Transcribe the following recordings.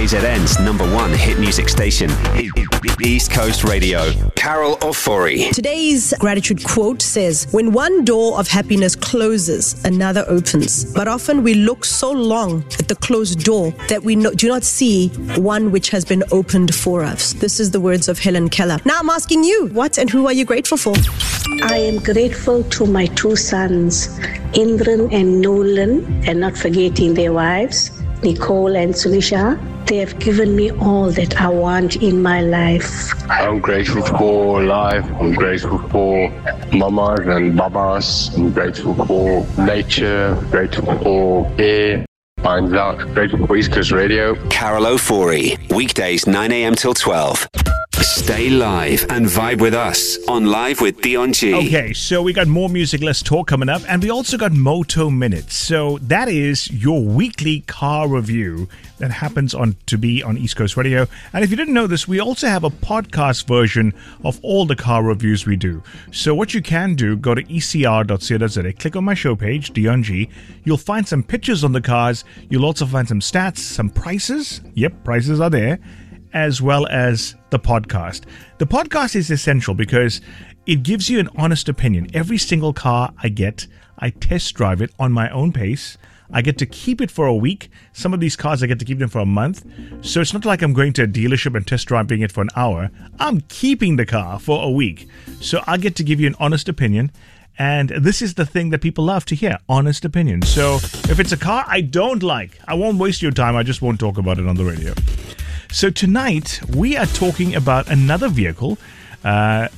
KZN's #1 hit music station, East Coast Radio. Carol Ofori. Today's gratitude quote says, when one door of happiness closes, another opens. But often we look so long at the closed door that we do not see one which has been opened for us. This is the words of Helen Keller. Now I'm asking you, what and who are you grateful for? I am grateful to my two sons, Indran and Nolan, and not forgetting their wives, Nicole and Sulisha. They have given me all that I want in my life. I'm grateful for life. I'm grateful for mamas and babas. I'm grateful for nature. Grateful for air. Finds out. Grateful for East Coast Radio. Carol Ofori. Weekdays 9 a.m. till 12. Stay live and vibe with us on Live with Dion G. Okay, so we got more music Let's Talk coming up, and we also got Moto Minutes. So that is your weekly car review that happens on East Coast Radio. And if you didn't know this, we also have a podcast version of all the car reviews we do. So what you can do, go to ecr.co.za, click on my show page, Dion G. You'll find some pictures on the cars. You'll also find some stats, some prices. Yep, prices are there, as well as the podcast. The podcast is essential because it gives you an honest opinion. Every single car I get, I test drive it on my own pace. I get to keep it for a week. Some of these cars, I get to keep them for a month. So it's not like I'm going to a dealership and test driving it for an hour. I'm keeping the car for a week. So I get to give you an honest opinion. And this is the thing that people love to hear, honest opinion. So if it's a car I don't like, I won't waste your time. I just won't talk about it on the radio. So tonight, we are talking about another vehicle. Another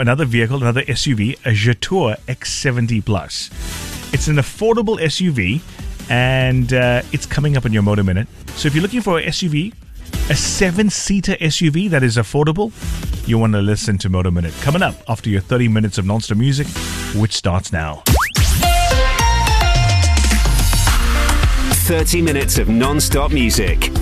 SUV, a Jetour X70 Plus. It's an affordable SUV, and it's coming up in your Motor Minute. So if you're looking for a SUV, a 7-seater SUV that is affordable, you want to listen to Motor Minute. Coming up after your 30 minutes of non-stop music, which starts now. 30 minutes of non-stop music.